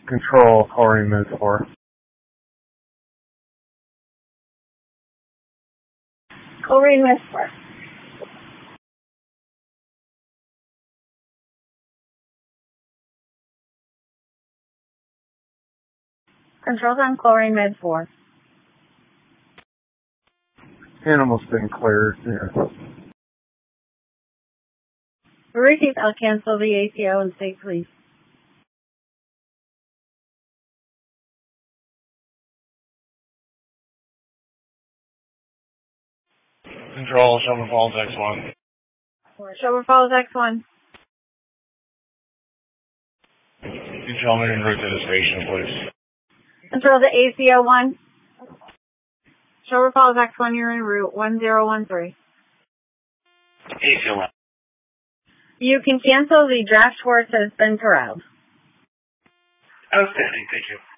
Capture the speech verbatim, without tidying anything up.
Control, Corey mid four. Corey mid four. Control's on Corey mid four. Animal's been cleared. Yeah. Repeat, I'll cancel the A C O and stay please. Control, Shelburne Falls X one. Shelburne Falls X one. Control, me en route to the station, please. Control the A C O one. Shelburne Falls X one, you're en route one zero one three. A C O one. You can cancel the draft horse has been corralled. Outstanding, thank you.